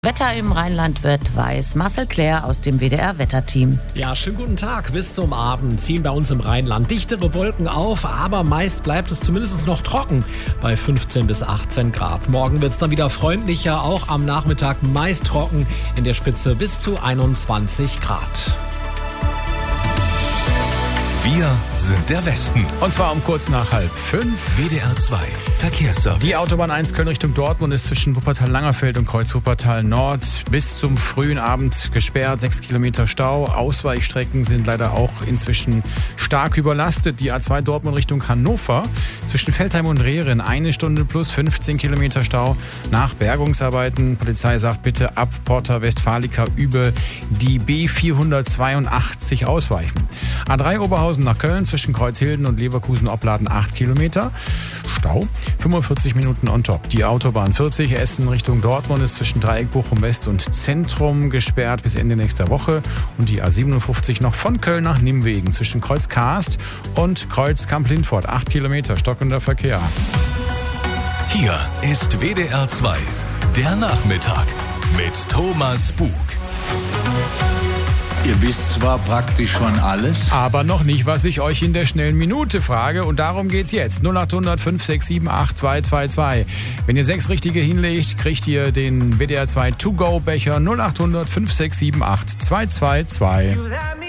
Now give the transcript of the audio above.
Wetter im Rheinland wird weiß. Marcel Claire aus dem WDR-Wetterteam. Ja, schönen guten Tag. Bis zum Abend ziehen bei uns im Rheinland dichtere Wolken auf, aber meist bleibt es zumindest noch trocken bei 15 bis 18 Grad. Morgen wird es dann wieder freundlicher, auch am Nachmittag meist trocken, in der Spitze bis zu 21 Grad. Wir sind der Westen. Und zwar um kurz nach 4:30. WDR 2 Verkehrsservice. Die Autobahn 1 Köln Richtung Dortmund ist zwischen Wuppertal-Langerfeld und Kreuz Nord bis zum frühen Abend gesperrt. 6 Kilometer Stau. Ausweichstrecken sind leider auch inzwischen stark überlastet. Die A2 Dortmund Richtung Hannover zwischen Veltheim und Rehren 1 Stunde plus 15 Kilometer Stau nach Bergungsarbeiten. Polizei sagt bitte ab Porta Westfalica über die B482 ausweichen. A3 Oberhausen nach Köln zwischen Kreuzhilden und Leverkusen-Opladen 8 Kilometer. Stau 45 Minuten on top. Die Autobahn 40 Essen Richtung Dortmund ist zwischen Dreieck Bochum West und Zentrum gesperrt bis Ende nächster Woche. Und die A57 noch von Köln nach Nimwegen zwischen Kreuz Kaast und Kreuz Kamp-Lindfort 8 Kilometer stockender Verkehr. Hier ist WDR 2, der Nachmittag mit Thomas Bug. Ihr wisst zwar praktisch schon alles, aber noch nicht, was ich euch in der schnellen Minute frage. Und darum geht's jetzt. 0800 567 8222. Wenn ihr 6 richtige hinlegt, kriegt ihr den WDR 2 To-Go-Becher 0800 567 8222.